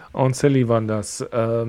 und Sally waren das,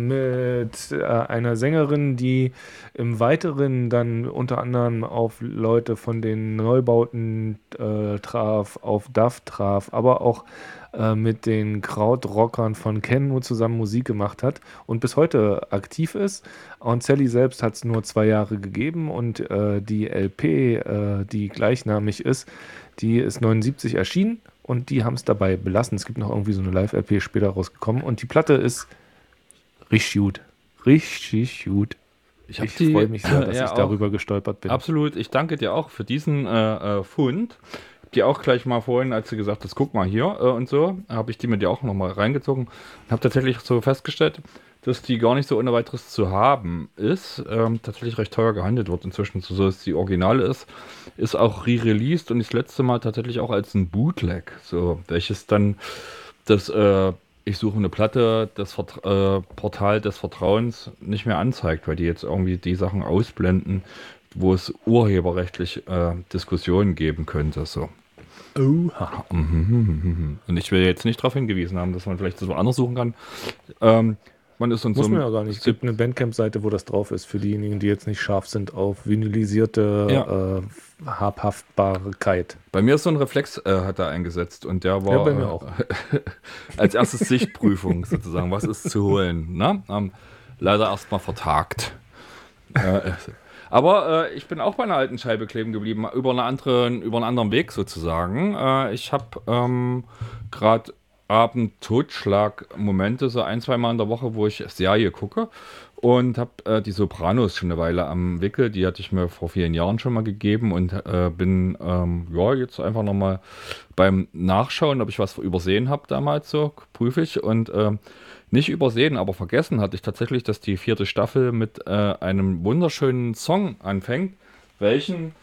mit einer Sängerin, die im Weiteren dann unter anderem auf Leute von den Neubauten traf, auf Duff traf, aber auch mit den Krautrockern von Kenno zusammen Musik gemacht hat und bis heute aktiv ist. Und Sally selbst hat es nur 2 Jahre gegeben und die LP, die gleichnamig ist, die ist 79 erschienen und die haben es dabei belassen. Es gibt noch irgendwie so eine Live-LP später rausgekommen und die Platte ist richtig gut. Richtig gut. Ich habe Ich freue die mich sehr, dass ich ja auch darüber gestolpert bin. absolut. Ich danke dir auch für diesen Fund. Hab die auch gleich mal vorhin, als du gesagt hast, guck mal hier und so, habe ich die mit dir auch nochmal reingezogen und habe tatsächlich so festgestellt, dass die gar nicht so ohne weiteres zu haben ist. Tatsächlich recht teuer gehandelt wird inzwischen, so dass die Originale ist. Ist auch re-released und das letzte Mal tatsächlich auch als ein Bootleg, so welches dann das ich suche eine Platte, das Portal des Vertrauens nicht mehr anzeigt, weil die jetzt irgendwie die Sachen ausblenden, wo es urheberrechtlich Diskussionen geben könnte. So. Oha. Und ich will jetzt nicht darauf hingewiesen haben, dass man vielleicht das mal anders suchen kann. Man ist in so Muss man einem ja gar nicht. Es gibt eine Bandcamp-Seite, wo das drauf ist, für diejenigen, die jetzt nicht scharf sind auf vinylisierte ja, Habhaftbarkeit. bei mir ist so ein Reflex hat er eingesetzt und der Ja, bei mir war auch. als erstes Sichtprüfung sozusagen, was ist zu holen. Ne? Leider erstmal vertagt. Äh, aber ich bin auch bei einer alten Scheibe kleben geblieben, über einen anderen Weg sozusagen. Ich habe gerade Abend Totschlag-Momente, so ein, zwei Mal in der Woche, wo ich Serie gucke. Und habe die Sopranos schon eine Weile am Wickel. Die hatte ich mir vor vielen Jahren schon mal gegeben und bin ja, jetzt einfach nochmal beim Nachschauen, ob ich was übersehen habe damals so, prüfe ich. Und nicht übersehen, aber vergessen hatte ich tatsächlich, dass die vierte Staffel mit einem wunderschönen Song anfängt, welchen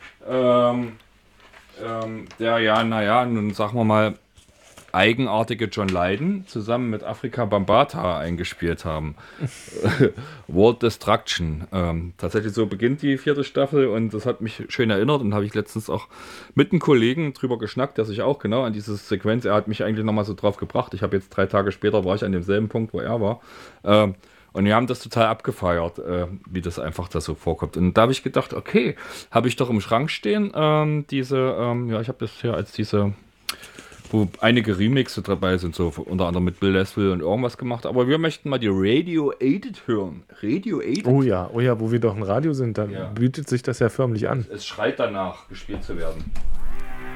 der ja, naja, nun sagen wir mal, eigenartige John Lydon zusammen mit Afrika Bambaataa eingespielt haben. World Destruction. Tatsächlich so beginnt die vierte Staffel und das hat mich schön erinnert und habe ich letztens auch mit einem Kollegen drüber geschnackt, dass ich auch genau an diese Sequenz, er hat mich eigentlich nochmal so drauf gebracht. Ich habe jetzt 3 Tage später, war ich an demselben Punkt, wo er war. Und wir haben das total abgefeiert, wie das einfach da so vorkommt. Und da habe ich gedacht, okay, habe ich doch im Schrank stehen, ja, ich habe das hier als diese, wo einige Remixe dabei sind, so unter anderem mit Bill Laswell und irgendwas gemacht. Aber wir möchten mal die Radio Aided hören. Radio Aided? Oh ja, wo wir doch ein Radio sind, dann Ja. bietet sich das ja förmlich an. Es schreit danach, gespielt zu werden.